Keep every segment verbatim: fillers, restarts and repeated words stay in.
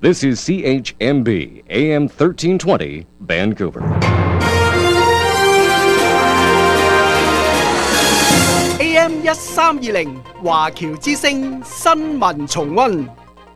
This is C H M B, A M thirteen twenty, Vancouver. A M 一三二零華僑之聲新聞重溫。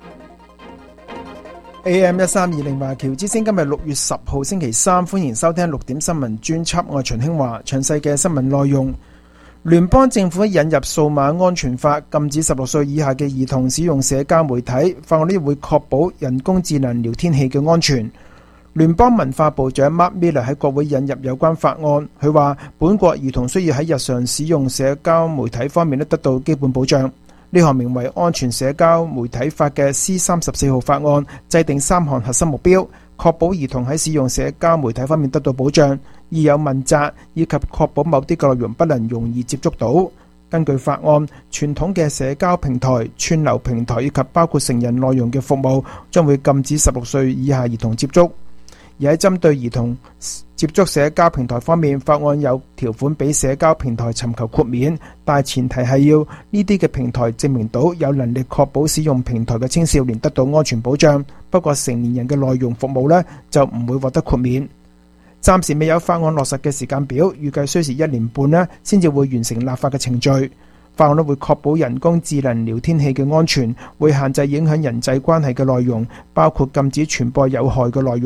A M 一三二零華僑之聲今日六月十號星期三，歡迎收聽六點新聞專輯，我係秦興華。詳細嘅新聞內容：聯邦政府引入數碼安全法，禁止十六歲以下嘅兒童使用社交媒體。法案呢會確保人工智能聊天器嘅安全。聯邦文化部長 Mark Miller 喺國會引入有關法案，佢話本國兒童需要喺日常使用社交媒體方面得到基本保障。呢項名為《安全社交媒體法》嘅 C 三十四號法案，制定三項核心目標，確保兒童喺使用社交媒體方面得到保障，亦有問責，以及確保某啲嘅內容不能容易接觸到。根據法案，傳統嘅社交平台、串流平台以及包括成人內容嘅服務，將會禁止十六歲以下兒童接觸。而喺針對兒童接觸社交平台方面，法案有條款俾社交平台尋求豁免，但前提係要呢啲嘅平台證明到有能力確保使用平台嘅青少年得到安全保障。不過成年人嘅內容服務呢，就唔會獲得豁免。暫時未有法案落實嘅時間表，預計需時一年半呢先至會完成立法嘅程序。法案呢會確保人工智能聊天器嘅安全，會限制影響人際關係嘅內容，包括禁止傳播有害嘅內